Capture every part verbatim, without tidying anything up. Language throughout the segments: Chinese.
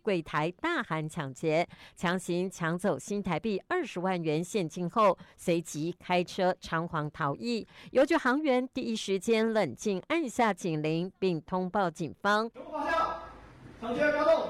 柜台大喊抢劫，强行抢走新台币二十万元现金后，随即开车仓皇逃逸。邮局行员第一时间冷静按下警铃，并通报警方。 全部放下，抢劫发动。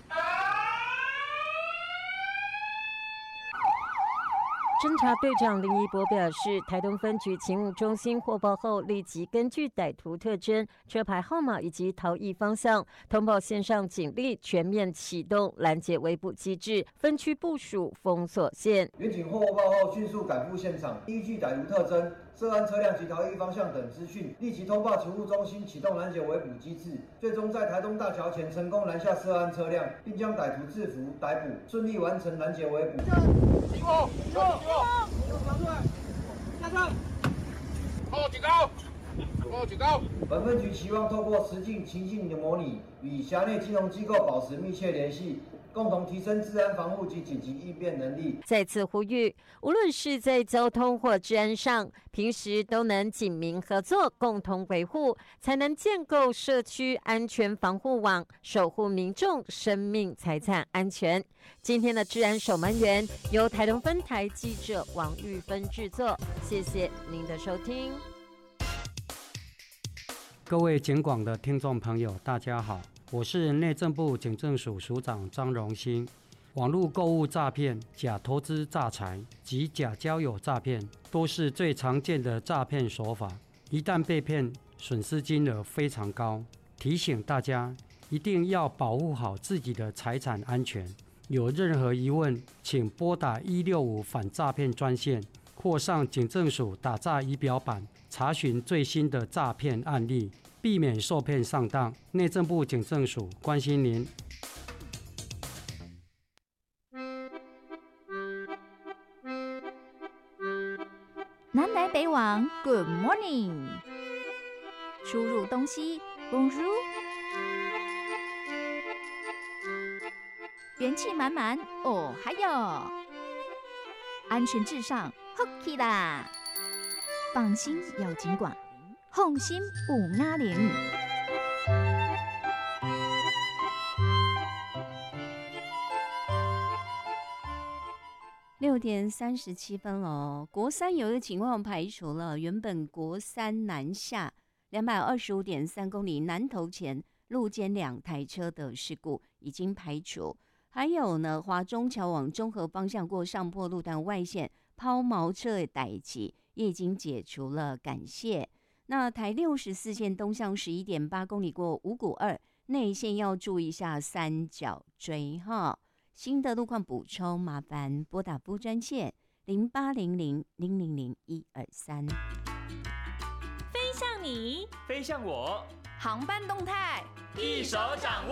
侦查队长林一博表示，台东分局勤务中心获报后，立即根据歹徒特征、车牌号码以及逃逸方向，通报线上警力全面启动拦截围捕机制，分区部署封锁线。 民警获报后迅速赶赴现场，依据歹徒特征、涉案车辆及逃逸方向等资讯，立即通报勤务中心启动拦截围捕机制，最终在台东大桥前成功拦下涉案车辆，并将歹徒制服逮捕，顺利完成拦截围捕。 停火！停火！给我扛出来！下车！后举高！后举高！ 本分局期望透过实境情境的模拟，与辖内金融机构保持密切联系，共同提升治安防护及紧急应变能力。 再次呼吁，无论是在交通或治安上，平时都能警民合作，共同维护，才能建构社区安全防护网，守护民众生命财产安全。今天的治安守门员由台东分台记者王玉芬制作，谢谢您的收听。 各位警广的听众朋友，大家好，我是内政部警政署署长张荣兴。网络购物诈骗、假投资诈财及假交友诈骗都是最常见的诈骗手法，一旦被骗，损失金额非常高。提醒大家一定要保护好自己的财产安全。有任何疑问，请拨打一六五反诈骗专线，或上警政署打诈仪表板查询最新的诈骗案例，避免受骗上当。内政部警政署关心您。 南来北往 ，Good morning。输入东西 ，Bonjour。元气满满哦，还有安全至上 ，Hockey 啦！放心有警管，放心五压零。 六点三十七分喽，国三有一个情况排除了，原本国三南下两百二十五点三公里南投前路肩两台车的事故已经排除。还有呢，华中桥往中和方向过上坡路段外线抛锚车的代志也已经解除了，感谢。那台六十四线东向十一点八公里过五股二内线要注意一下三角锥哈。新的路况补充，麻烦拨打拨专线零八零零零零零一二三。 飞向你， 飞向我， 航班动态一手掌握。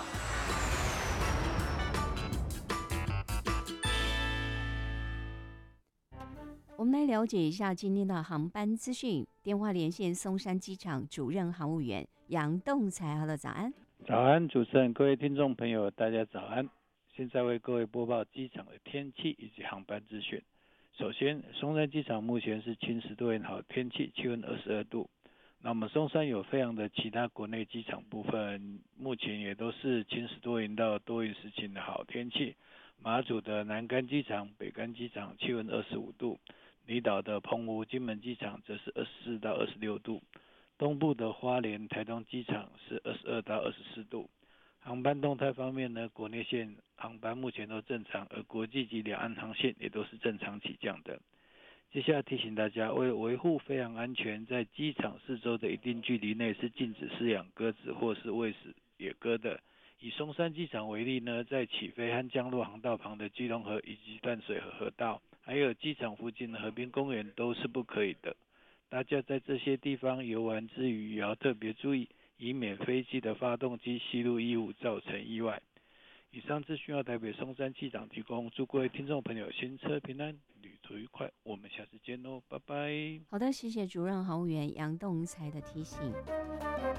我们来了解一下今天的航班资讯。电话连线松山机场主任航务员杨栋才，好了，早安。 早安，主持人，各位听众朋友，大家早安。现在为各位播报机场的天气以及航班资讯。首先，松山机场目前是晴时多云好天气，气温二十二度。那么松山有非常的其他国内机场部分，目前也都是晴时多云到多云时晴的好天气。马祖的南竿机场、北竿机场气温二十五度，离岛的澎湖、金门机场则是二十四到二十六度，东部的花莲、台东机场是二十二到二十四度。航班动态方面呢，国内线航班目前都正常，而国际及两岸航线也都是正常起降的。接下来提醒大家，为维护飞航安全，在机场四周的一定距离内是禁止饲养鸽子或是喂食野鸽的。以松山机场为例呢，在起飞和降落航道旁的基隆河以及淡水河河道，还有机场附近的河滨公园都是不可以的。大家在这些地方游玩之余，也要特别注意，以免飞机的发动机吸入异物造成意外。以上资讯由台北松山机场提供，祝各位听众朋友行车平安，旅途愉快，我们下次见喽，拜拜。 好的，谢谢主任航务员杨栋才的提醒。